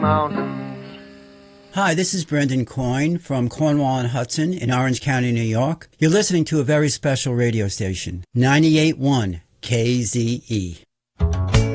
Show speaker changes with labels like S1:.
S1: Mountains.
S2: Hi, this is Brendan Coyne from Cornwall and Hudson in Orange County, New York. You're listening to a very special radio station, 98.1 KZE.